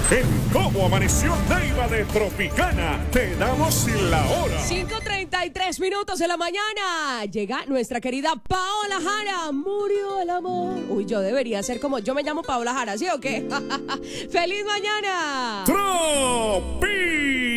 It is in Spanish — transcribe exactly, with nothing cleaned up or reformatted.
En Cómo Amaneció Neiva de Tropicana, te damos la hora. cinco treinta y tres minutos de la mañana. Llega nuestra querida Paola Jara. Murió el amor. Uy, yo debería ser como, yo me llamo Paola Jara, ¿sí o qué? ¡Feliz mañana! Tropi.